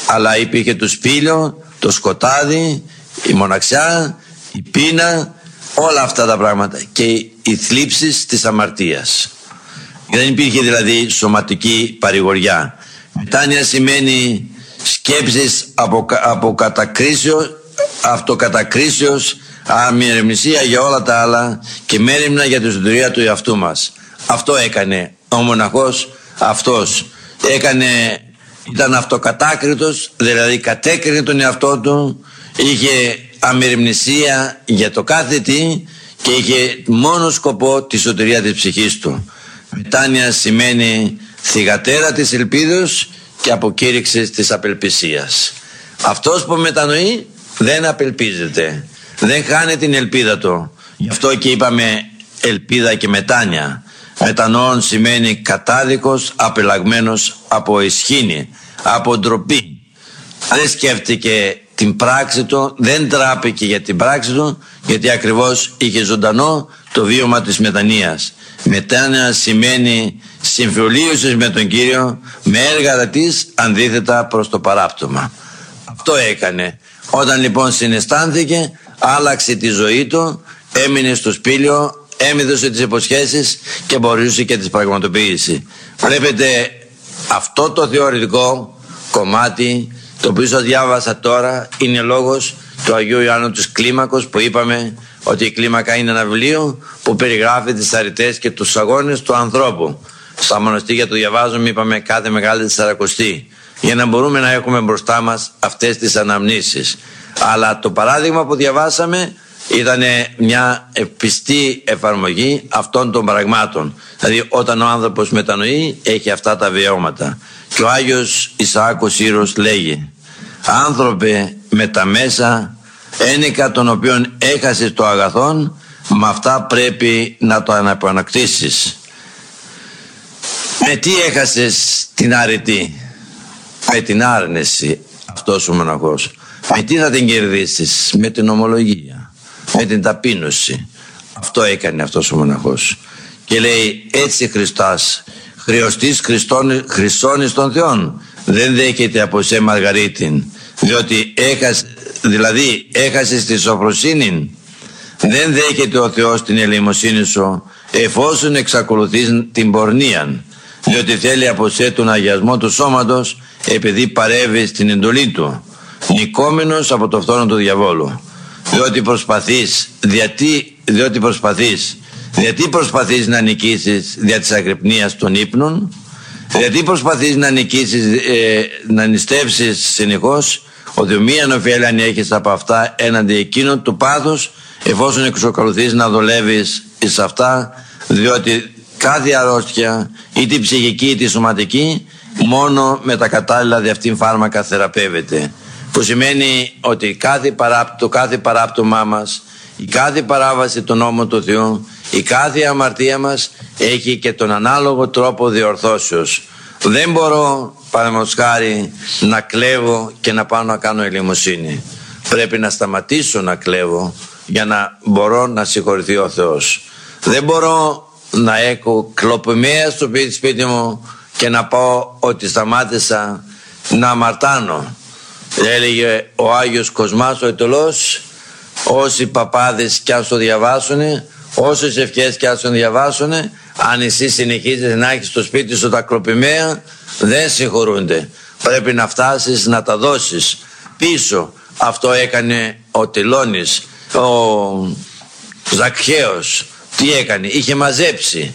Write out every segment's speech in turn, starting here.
αλλά υπήρχε το σπήλιο, το σκοτάδι, η μοναξιά, η πείνα, όλα αυτά τα πράγματα και οι θλίψεις της αμαρτίας. Δεν υπήρχε δηλαδή σωματική παρηγοριά. Μετάνοια σημαίνει σκέψεις από αυτοκατακρίσεως, αμεριμνησία για όλα τα άλλα και μέριμνα για τη σωτηρία του εαυτού μας. Αυτό έκανε ο μοναχός αυτός. Ήταν αυτοκατάκριτος, δηλαδή κατέκρινε τον εαυτό του, είχε αμεριμνησία για το κάθε τι και είχε μόνο σκοπό τη σωτηρία της ψυχής του. Μετάνοια σημαίνει θυγατέρα της ελπίδος και αποκήρυξης της απελπισίας. Αυτός που μετανοεί δεν απελπίζεται, δεν χάνει την ελπίδα του. Γι' αυτό και είπαμε ελπίδα και μετάνοια. Μετανοών σημαίνει κατάδικος, απελαγμένος από ισχύνη, από ντροπή. Δεν σκέφτηκε την πράξη του, δεν τράπηκε για την πράξη του, γιατί ακριβώς είχε ζωντανό το βίωμα της μετανοίας. Μετάνοια σημαίνει συμφιλίωσης με τον Κύριο με έργα της αντίθετα προς το παράπτωμα. Αυτό έκανε. Όταν λοιπόν συναισθάνθηκε, άλλαξε τη ζωή του, έμεινε στο σπήλιο, έμειδωσε τις υποσχέσεις και μπορούσε και τις πραγματοποιήσει. Βλέπετε αυτό το θεωρητικό κομμάτι, το οποίο σας διάβασα τώρα, είναι λόγος του Αγίου Ιωάννου της Κλίμακος, που είπαμε ότι η κλίμακα είναι ένα βιβλίο που περιγράφει τις αρετές και τους αγώνες του ανθρώπου. Στα μοναστήρια το διαβάζουμε, είπαμε, κάθε Μεγάλη Τεσσαρακοστή, για να μπορούμε να έχουμε μπροστά μας αυτές τις αναμνήσεις. Αλλά το παράδειγμα που διαβάσαμε ήταν μια πιστή εφαρμογή αυτών των πραγμάτων. Δηλαδή όταν ο άνθρωπος μετανοεί, έχει αυτά τα βιώματα. Και ο Άγιος Ισαάκος Σύρος λέγει: «Άνθρωπε με τα μέσα, ένικα των οποίων έχασες το αγαθόν, με αυτά πρέπει να το αναπανακτήσεις». Με τι έχασες την αρετή? Με την άρνηση. Αυτός ο μοναχός. Με τι θα την κερδίσεις? Με την ομολογία, με την ταπείνωση. Αυτό έκανε αυτός ο μοναχός. Και λέει: «Έτσι Χριστάς, χρεωστής χρυσώνης των Θεών, δεν δέχεται από σε Μαργαρίτην, διότι έχασες τη σοφροσύνη. Δεν δέχεται ο Θεός την ελεημοσύνη σου, εφόσον εξακολουθείς την πορνείαν, διότι θέλει από σε τον αγιασμό του σώματος, επειδή παρεύεις την εντολή του, νικόμενος από το φθόνο του διαβόλου. Διότι προσπαθείς να νικήσεις δια της αγρυπνίας των ύπνων, γιατί προσπαθείς να νικήσεις, να νηστεύσεις συνεχώς, ότι μίαν ωφέλη έχεις από αυτά έναντι εκείνων του πάθους, εφόσον εξακολουθείς να δουλεύεις εις αυτά, διότι κάθε αρρώστια, είτε ψυχική είτε σωματική, μόνο με τα κατάλληλα δι' αυτήν φάρμακα θεραπεύεται. Που σημαίνει ότι το κάθε παράπτωμά μας, η κάθε παράβαση του νόμου του Θεού, η κάθε αμαρτία μας έχει και τον ανάλογο τρόπο διορθώσεως. Δεν μπορώ, παραδείγματος χάρη, να κλέβω και να πάω να κάνω ελεημοσύνη. Πρέπει να σταματήσω να κλέβω για να μπορώ να συγχωρηθεί ο Θεός. Δεν μπορώ να έχω κλοπημαία στο σπίτι μου και να πω ότι σταμάτησα να αμαρτάνω. Έλεγε ο Άγιος Κοσμάς ο Αιτωλός: όσοι παπάδες κι ας το διαβάσουνε, όσες ευχές κι ας το διαβάσουνε, αν εσύ συνεχίζεις να έχεις στο σπίτι σου τα κλοπημαία, δεν συγχωρούνται. Πρέπει να φτάσεις να τα δώσεις πίσω. Αυτό έκανε ο Τελώνης, ο Ζακχαίος. Τι έκανε? Είχε μαζέψει.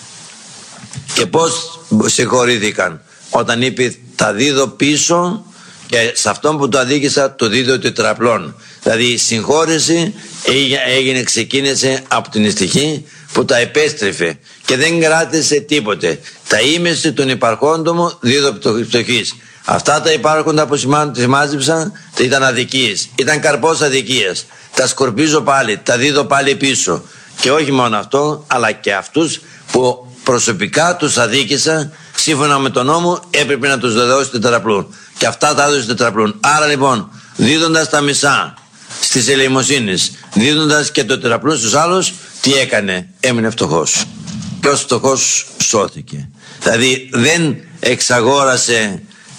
Και πώς συγχωρήθηκαν? Όταν είπε τα δίδω πίσω, και σε αυτόν που το αδίκησα το δίδω τετραπλών. Δηλαδή η συγχώρεση ξεκίνησε από την ευτυχή που τα επέστρεφε και δεν κράτησε τίποτε. Τα ήμεση των υπαρχόντων μου δίδω πτωχής. Αυτά τα υπάρχοντα που μάζεψα ήταν αδικίες, ήταν καρπός αδικίας. Τα σκορπίζω πάλι, τα δίδω πάλι πίσω. Και όχι μόνο αυτό, αλλά και αυτούς που προσωπικά τους αδίκησα, σύμφωνα με τον νόμο έπρεπε να τους δώσει τετραπλούν. Και αυτά τα έδωσε τετραπλούν. Άρα λοιπόν, δίδοντας τα μισά στις ελεημοσύνες, δίδοντας και το τετραπλούν στους άλλους, τι έκανε? Έμεινε φτωχός. Και ως φτωχός σώθηκε. Δηλαδή δεν εξαγόρασε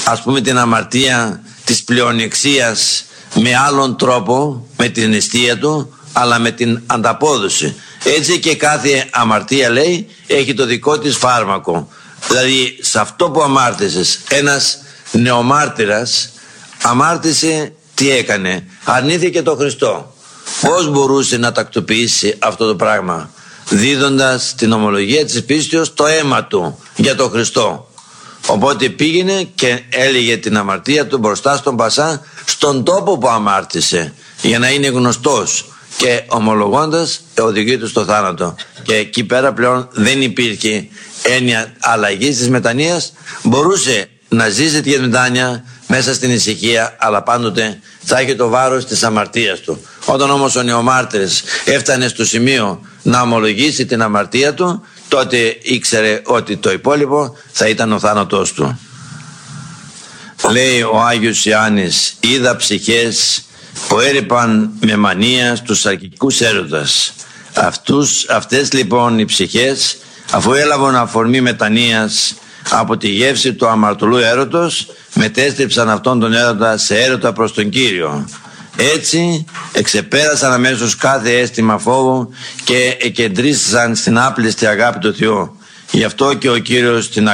ας πούμε την αμαρτία της πλεονεξίας με άλλον τρόπο, με την αιστεία του, αλλά με την ανταπόδοση. Έτσι και κάθε αμαρτία, λέει, έχει το δικό της φάρμακο. Δηλαδή σε αυτό που αμάρτησες, ένας νεομάρτυρας αμάρτησε, τι έκανε? Αρνήθηκε το Χριστό. Πώς μπορούσε να τακτοποιήσει αυτό το πράγμα? Δίδοντας την ομολογία της πίστεως το αίμα του για τον Χριστό. Οπότε πήγαινε και έλεγε την αμαρτία του μπροστά στον Πασά, στον τόπο που αμάρτησε, για να είναι γνωστός, και ομολογώντας οδηγείται στο θάνατο. Και εκεί πέρα πλέον δεν υπήρχε έννοια αλλαγής της μετανοίας. Μπορούσε να ζήσει τη μετάνοια μέσα στην ησυχία, αλλά πάντοτε θα είχε το βάρος της αμαρτίας του. Όταν όμως ο νεομάρτυρης έφτανε στο σημείο να ομολογήσει την αμαρτία του, τότε ήξερε ότι το υπόλοιπο θα ήταν ο θάνατός του. Λέει ο Άγιος Ιωάννης, είδα ψυχές που έρυπαν με μανία στους αρκικούς έρωτας. Αυτές λοιπόν οι ψυχές, αφού έλαβαν αφορμή μετανοίας από τη γεύση του αμαρτωλού έρωτος, μετέστρεψαν αυτόν τον έρωτα σε έρωτα προς τον Κύριο. Έτσι εξεπέρασαν αμέσως κάθε αίσθημα φόβου και εκεντρίστησαν στην άπλιστη αγάπη του Θεού. Γι' αυτό και ο Κύριος στην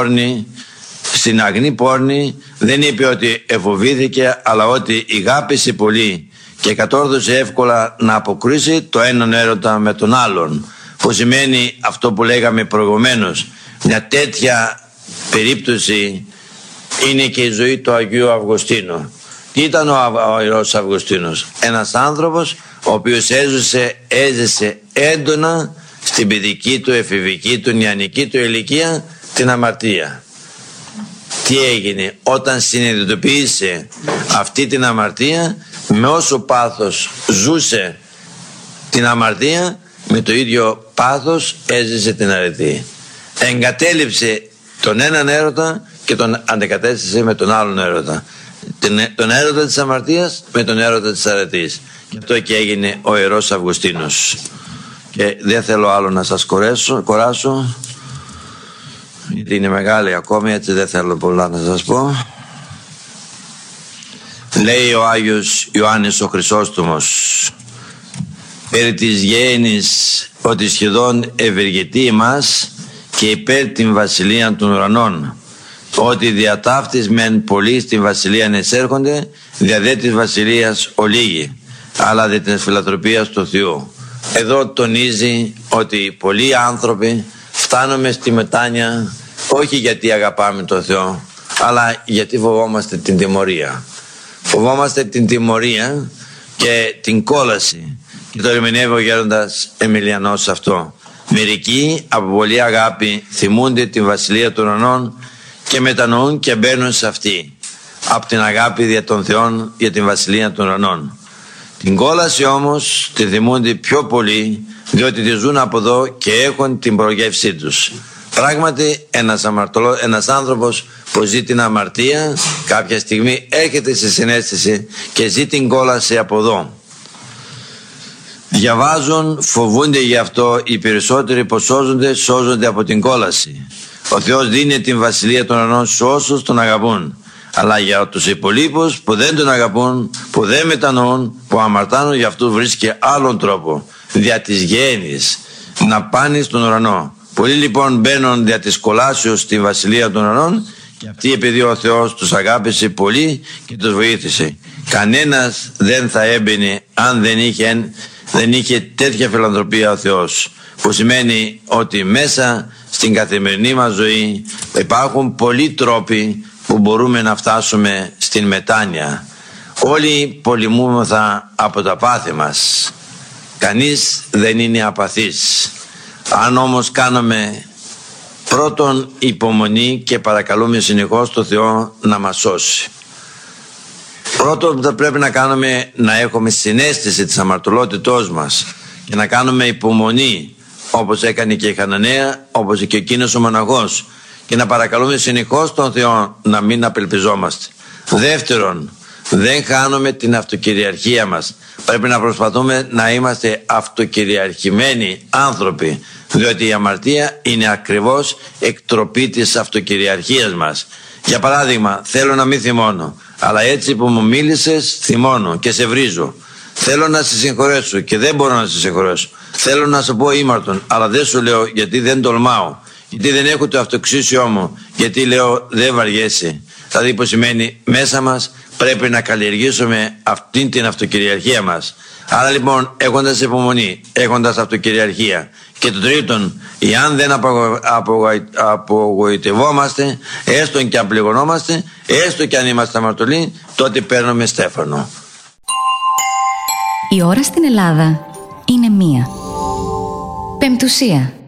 αγνή πόρνη δεν είπε ότι εφοβήθηκε, αλλά ότι ηγάπησε πολύ και κατόρθωσε εύκολα να αποκρίσει το έναν έρωτα με τον άλλον, που σημαίνει αυτό που λέγαμε προηγουμένως. Μια τέτοια περίπτωση είναι και η ζωή του Αγίου Αυγουστίνου. Τι ήταν ο Ιερός Αυγουστίνος? Ένας άνθρωπος ο οποίος έζησε έντονα στην παιδική του, εφηβική του, νεανική του ηλικία την αμαρτία. Τι έγινε? Όταν συνειδητοποίησε αυτή την αμαρτία, με όσο πάθος ζούσε την αμαρτία, με το ίδιο πάθος έζησε την αρετή. Εγκατέλειψε τον έναν έρωτα και τον αντεκατέστησε με τον άλλον έρωτα. Τον έρωτα της αμαρτίας με τον έρωτα της αρετής. Και αυτό και έγινε ο Ιερός Αυγουστίνος. Και δεν θέλω άλλο να σας κοράσω, γιατί είναι μεγάλη ακόμη, έτσι δεν θέλω πολλά να σας πω. Λέει ο Άγιος Ιωάννης ο Χρυσόστομος περί της γέννης, ότι σχεδόν ευεργετεί εμάς και υπέρ την βασιλεία των ουρανών, ότι δια ταύτης μεν πολλοί στην βασιλεία εισέρχονται, δια δε της βασιλείας ολίγοι, αλλά δια της φιλανθρωπίας του Θεού. Εδώ τονίζει ότι πολλοί άνθρωποι φτάνουμε στη μετάνοια όχι γιατί αγαπάμε τον Θεό, αλλά γιατί φοβόμαστε την τιμωρία. Φοβόμαστε την τιμωρία και την κόλαση, και το ερμηνεύει ο γέροντας Εμιλιανός αυτό. Μερικοί από πολλή αγάπη θυμούνται την βασιλεία των ουρανών και μετανοούν και μπαίνουν σε αυτή, από την αγάπη δια των Θεών για την βασιλεία των ουρανών. Την κόλαση όμως τη θυμούνται πιο πολύ, διότι τη ζουν από εδώ και έχουν την προγεύσή τους. Πράγματι ένας άνθρωπος που ζει την αμαρτία κάποια στιγμή έρχεται σε συναίσθηση και ζει την κόλαση από εδώ. Διαβάζουν, φοβούνται γι' αυτό. Οι περισσότεροι που σώζονται από την κόλαση. Ο Θεός δίνει την βασιλεία των ουρανών σε όσους τον αγαπούν. Αλλά για τους υπολείπους που δεν τον αγαπούν, που δεν μετανοούν, που αμαρτάνουν, για αυτούς βρίσκει άλλον τρόπο, δια της γέννης, να πάνε στον ουρανό. Πολλοί λοιπόν μπαίνουν δια της κολάσεως στη βασιλεία των ουρανών, και αυτοί επειδή ο Θεός τους αγάπησε πολύ και τους βοήθησε. Κανένας δεν θα έμπαινε αν δεν είχε τέτοια φιλανθρωπία ο Θεός, που σημαίνει ότι μέσα στην καθημερινή μας ζωή υπάρχουν πολλοί τρόποι που μπορούμε να φτάσουμε στην μετάνοια. Όλοι πολεμούμεθα από τα πάθη μας. Κανείς δεν είναι απαθής. Αν όμως κάνουμε πρώτον υπομονή και παρακαλούμε συνεχώς το Θεό να μας σώσει. Πρώτον θα πρέπει να κάνουμε, να έχουμε συναίσθηση της αμαρτωλότητός μας και να κάνουμε υπομονή, όπως έκανε και η Χαναναία, όπως και εκείνος ο μοναχός, και να παρακαλούμε συνεχώς τον Θεό να μην απελπιζόμαστε. Δεύτερον, δεν χάνουμε την αυτοκυριαρχία μας. Πρέπει να προσπαθούμε να είμαστε αυτοκυριαρχημένοι άνθρωποι, διότι η αμαρτία είναι ακριβώς εκτροπή της αυτοκυριαρχίας μας. Για παράδειγμα, θέλω να μην θυμώνω, αλλά έτσι που μου μίλησες θυμώνω και σε βρίζω. Θέλω να σε συγχωρέσω και δεν μπορώ να σε συγχωρέσω. Θέλω να σου πω ήμαρτον, αλλά δεν σου λέω γιατί δεν τολμάω. Γιατί δεν έχω το αυτοξίσιό μου, γιατί λέω δεν βαριέσαι. Δηλαδή που σημαίνει μέσα μας πρέπει να καλλιεργήσουμε αυτήν την αυτοκυριαρχία μας. Άρα λοιπόν έχοντας υπομονή, έχοντας αυτοκυριαρχία. Και το τρίτον, εάν δεν απογοητευόμαστε, έστω και αν πληγωνόμαστε, έστω και αν είμαστε αμαρτωλοί, τότε παίρνουμε στέφανο. Η ώρα στην Ελλάδα είναι 1. Πεμπτουσία.